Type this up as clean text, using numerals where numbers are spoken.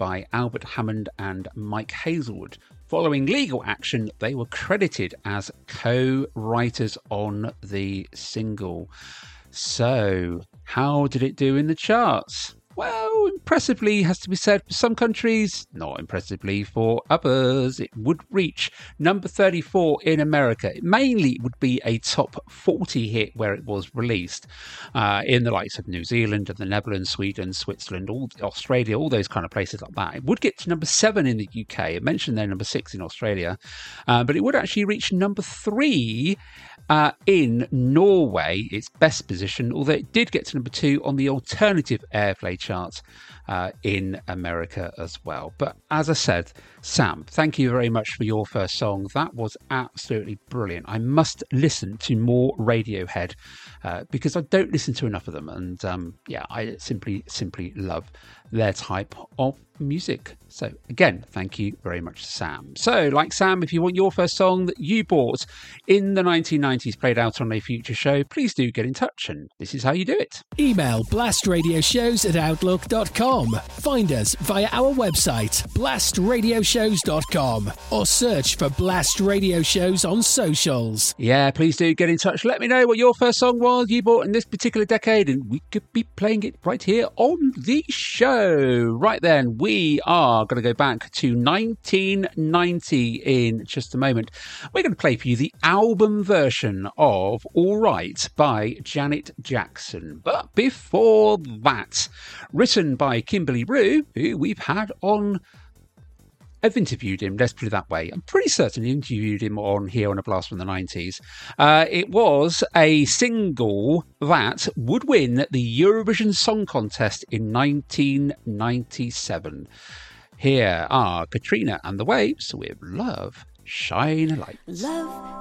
by Albert Hammond and Mike Hazelwood. Following legal action, they were credited as co-writers on the single. So, how did it do in the charts? Well, impressively has to be said for some countries, not impressively for others. It would reach number 34 in America. It mainly would be a top 40 hit where it was released in the likes of New Zealand and the Netherlands, Sweden, Switzerland, Australia, all those kind of places like that. It would get to number 7 in the UK. I mentioned they're number 6 in Australia, but it would actually reach number 3 in Norway, its best position, although it did get to number 2 on the alternative airplay charts in America as well. But as I said, Sam, thank you very much for your first song. That was absolutely brilliant. I must listen to more Radiohead because I don't listen to enough of them. And I simply love their type of music. So again, thank you very much, Sam. So like Sam, if you want your first song that you bought in the 1990s played out on a future show, please do get in touch, and this is how you do it. Email blastradioshows@outlook.com. Find us via our website blastradioshows.com or search for Blast Radio Shows on socials. Yeah, please do get in touch. Let me know what your first song was you bought in this particular decade, and we could be playing it right here on the show. Right then, we are going to go back to 1990 in just a moment. We're going to play for you the album version of All Right by Janet Jackson. But before that, written by Kimberly Rue, who we've had on... I've interviewed him, let's put it that way. I'm pretty certain I interviewed him on here on A Blast from the 90s. It was a single that would win the Eurovision Song Contest in 1997. Here are Katrina and the Waves with Love, Shine a Light. Love